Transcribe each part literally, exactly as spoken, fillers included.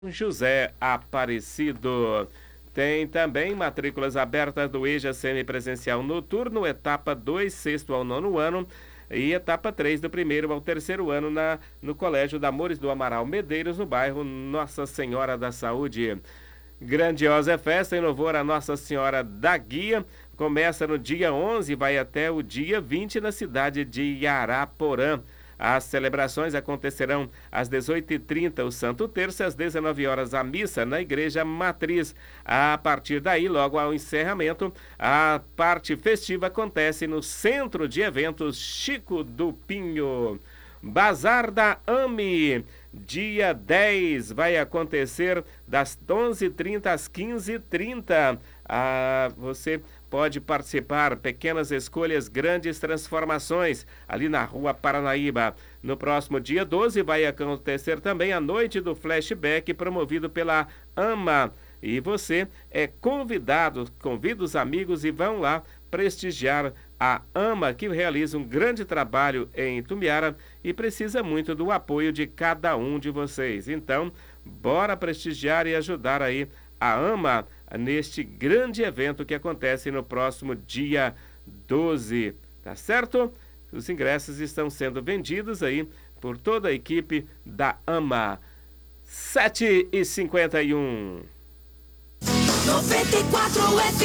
José Aparecido. Tem também matrículas abertas do EJA semipresencial noturno, etapa dois, sexto ao nono ano, e etapa três, do primeiro ao terceiro ano, na, no Colégio da Amores do Amaral Medeiros, no bairro Nossa Senhora da Saúde. Grandiosa festa em louvor a Nossa Senhora da Guia. Começa no dia onze e vai até o dia vinte na cidade de Araporã. As celebrações acontecerão às dezoito e trinta, o Santo Terço, às dezenove horas, a missa na Igreja Matriz. A partir daí, logo ao encerramento, a parte festiva acontece no Centro de Eventos Chico do Pinho. Bazar da AME, dia dez, vai acontecer das onze e trinta às quinze e trinta. Ah, você pode participar, pequenas escolhas, grandes transformações, ali na Rua Paranaíba. No próximo dia doze vai acontecer também a Noite do Flashback, promovido pela AMA. E você é convidado, convida os amigos e vão lá prestigiar a AMA, que realiza um grande trabalho em Itumbiara e precisa muito do apoio de cada um de vocês. Então, bora prestigiar e ajudar aí a AMA neste grande evento que acontece no próximo dia doze, tá certo? Os ingressos estão sendo vendidos aí por toda a equipe da AMA. sete e cinquenta e um. noventa e quatro F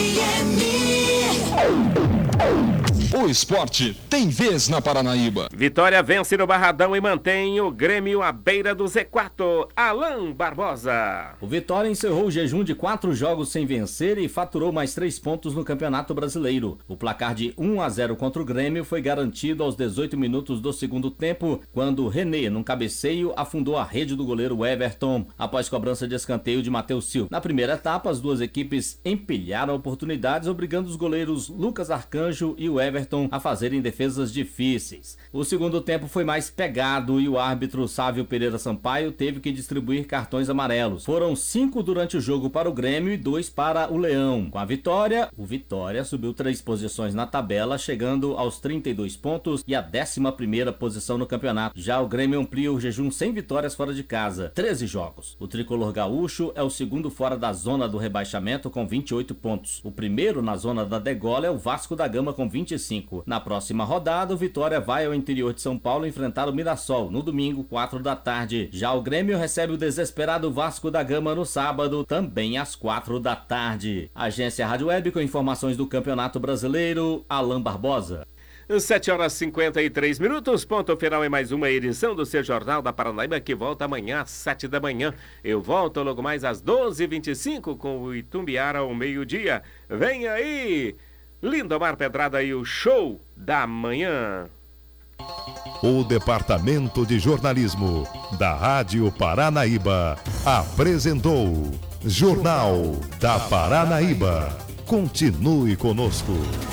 M. O esporte tem vez na Paranaíba. Vitória vence no Barradão e mantém o Grêmio à beira do Z quatro. Alain Barbosa. O Vitória encerrou o jejum de quatro jogos sem vencer e faturou mais três pontos no Campeonato Brasileiro. O placar de um a zero contra o Grêmio foi garantido aos dezoito minutos do segundo tempo, quando René, num cabeceio, afundou a rede do goleiro Everton, após cobrança de escanteio de Matheus Silva. Na primeira etapa, as duas equipes empilharam oportunidades, obrigando os goleiros Lucas Arcanjo e o Everton a fazerem defesas difíceis. O segundo tempo foi mais pegado e o árbitro Sávio Pereira Sampaio teve que distribuir cartões amarelos. Foram cinco durante o jogo para o Grêmio e dois para o Leão. Com a vitória, o Vitória subiu três posições na tabela, chegando aos trinta e dois pontos e a décima primeira posição no campeonato. Já o Grêmio amplia o jejum sem vitórias fora de casa, treze jogos. O tricolor gaúcho é o segundo fora da zona do rebaixamento com vinte e oito pontos. O primeiro na zona da degola é o Vasco da Gama com vinte e cinco. Na próxima rodada, o Vitória vai ao interior de São Paulo enfrentar o Mirassol, no domingo, quatro da tarde. Já o Grêmio recebe o desesperado Vasco da Gama no sábado, também às quatro da tarde. Agência Rádio Web com informações do Campeonato Brasileiro, Alain Barbosa. sete horas e cinquenta e três minutos, ponto final em mais uma edição do seu Jornal da Paranaíba, que volta amanhã às sete da manhã. Eu volto logo mais às doze e vinte e cinco com o Itumbiara ao meio-dia. Vem aí! Lindomar Pedrada e o Show da Manhã. O Departamento de Jornalismo da Rádio Paranaíba apresentou Jornal da Paranaíba. Continue conosco.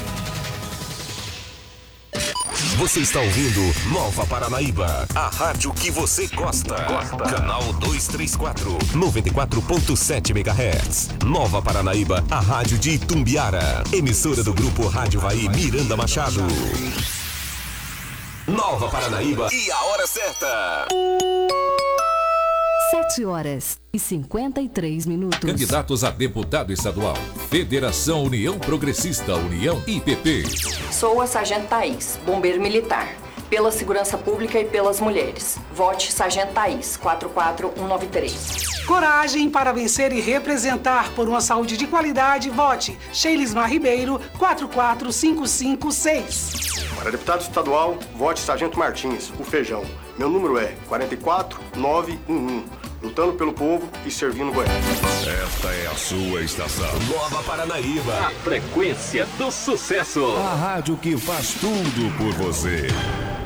Você está ouvindo Nova Paranaíba, a rádio que você gosta. Gosta. Canal duzentos e trinta e quatro, noventa e quatro ponto sete megahertz. Nova Paranaíba, a rádio de Itumbiara. Emissora do grupo Rádio Vai Miranda Machado. Nova Paranaíba e a hora certa. sete horas e cinquenta e três minutos. Candidatos a deputado estadual. Federação União Progressista, União I P P. Sou a Sargento Thaís, bombeiro militar. Pela segurança pública e pelas mulheres. Vote Sargento Thaís, quatro quatro um nove três. Coragem para vencer e representar por uma saúde de qualidade. Vote Sheilismar Ribeiro, quatro quatro cinco cinco seis. Para deputado estadual, vote Sargento Martins, o Feijão. Meu número é quatro quatro nove um um. Lutando pelo povo e servindo Goiás. Esta é a sua estação. Nova Paranaíba. A frequência do sucesso. A rádio que faz tudo por você.